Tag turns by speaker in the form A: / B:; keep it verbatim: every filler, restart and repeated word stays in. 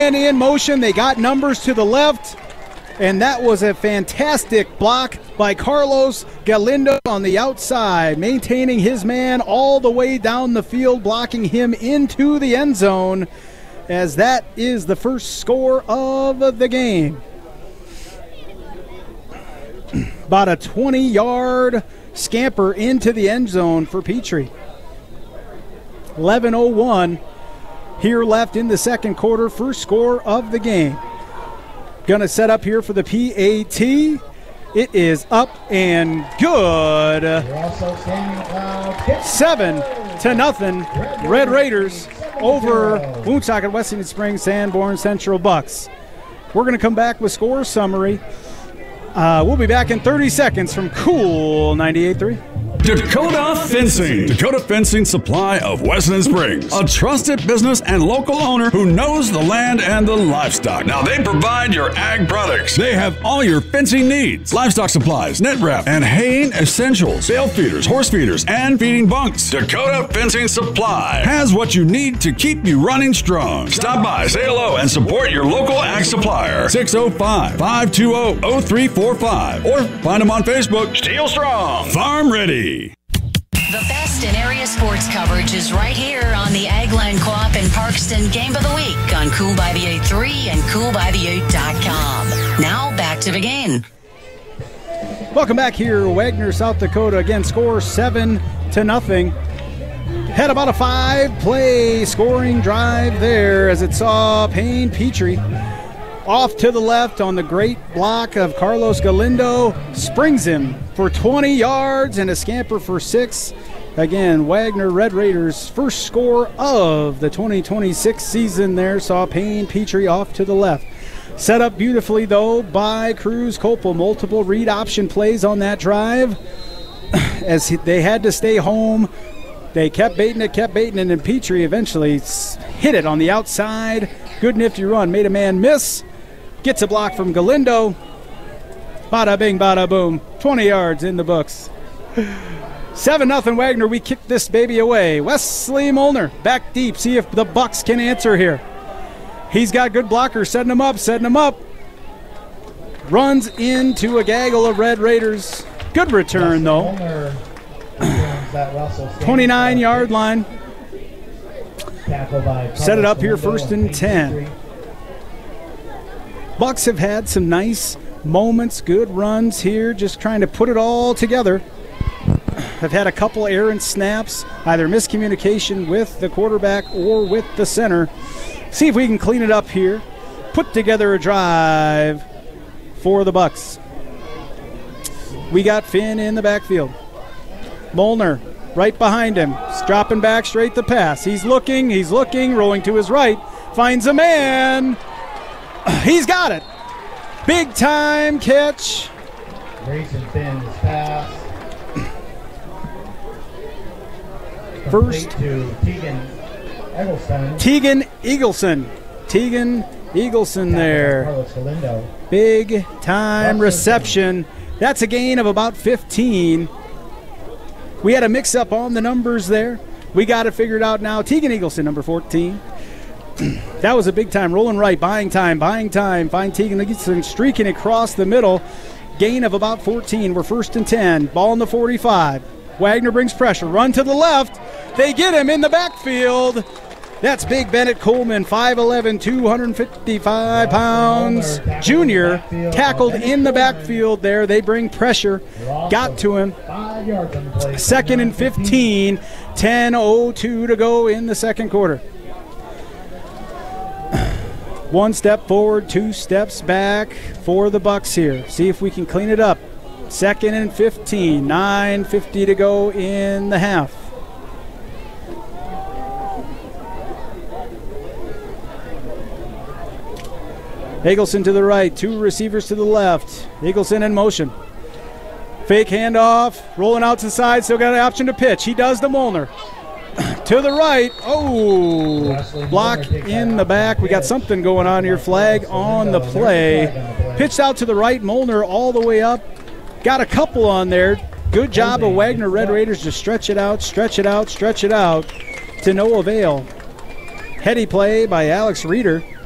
A: in motion. They got numbers to the left. And that was a fantastic block by Carlos Galindo on the outside, maintaining his man all the way down the field, blocking him into the end zone, as that is the first score of the game. About a twenty-yard scamper into the end zone for Petrie. eleven oh one here left in the second quarter, first score of the game. Going to set up here for the P A T. It is up and good. Seven to nothing. Red Raiders over Woonsocket West Indian Springs Sanborn Central Bucks. We're going to come back with score summary. Uh, we'll be back in thirty seconds from Cool ninety-eight point three.
B: Dakota Fencing. Dakota Fencing Supply of Weston Springs. A trusted business and local owner who knows the land and the livestock. Now they provide your ag products. They have all your fencing needs. Livestock supplies, net wrap, and haying essentials. Bale feeders, horse feeders, and feeding bunks. Dakota Fencing Supply has what you need to keep you running strong. Stop by, say hello, and support your local ag supplier. six oh five, five two oh, oh three four five or find them on Facebook. Steel Strong. Farm Ready.
C: The best in area sports coverage is right here on the Agland Co-op in Parkston Game of the Week on Cool by the eighty-three and cool by the ute dot com. Now back to the game.
A: Welcome back here, Wagner, South Dakota. Again, score seven to nothing. Had about a five-play scoring drive there as it saw Payne Petrie off to the left on the great block of Carlos Galindo, springs him for twenty yards and a scamper for six. Again, Wagner Red Raiders' first score of the twenty twenty-six season there saw Payne Petrie off to the left. Set up beautifully, though, by Cruz Copel. Multiple read option plays on that drive as they had to stay home. They kept baiting it, kept baiting it, and Petrie eventually hit it on the outside. Good nifty run, made a man miss. Gets a block from Galindo. Bada bing, bada boom. twenty yards in the books. seven nothing Wagner. We kick this baby away. Wesley Molnar back deep. See if the Bucks can answer here. He's got good blockers. Setting him up, setting him up. Runs into a gaggle of Red Raiders. Good return, though. twenty-nine-yard line. Set it up here first and ten. Bucks have had some nice moments, good runs here, just trying to put it all together. Have had a couple errant snaps, either miscommunication with the quarterback or with the center. See if we can clean it up here. Put together a drive for the Bucks. We got Finn in the backfield. Molnar right behind him, dropping back straight to pass. He's looking, he's looking, rolling to his right, finds a man. He's got it. Big time catch.
D: Grayson Finn's pass.
A: First
D: to Tegan Eggleston.
A: Tegan Eagleson. Tegan Eagleson there. Big time reception. That's a gain of about fifteen. We had a mix-up on the numbers there. We got it figured out now. Tegan Eagleson, number fourteen. That was a big time. Rolling right, buying time, buying time. Find Tegan Eagleson streaking across the middle. Gain of about fourteen. We're first and ten. Ball in the forty-five. Wagner brings pressure. Run to the left. They get him in the backfield. That's Big Bennett Coleman, five eleven, two hundred fifty-five pounds. Junior tackled in the backfield there. They bring pressure. Got to him. Second and fifteen. ten oh two to go in the second quarter. One step forward, two steps back for the Bucks here. See if we can clean it up. Second and fifteen. nine fifty to go in the half. Eagleson to the right, two receivers to the left. Eagleson in motion. Fake handoff, rolling out to the side, still got an option to pitch. He does the Molnar. To the right, oh, block in the back. We got something going on here. Flag on the play. Pitched out to the right, Molnar all the way up. Got a couple on there. Good job of Wagner Red Raiders to stretch it out, stretch it out, stretch it out to no avail. Heady play by Alex Reeder.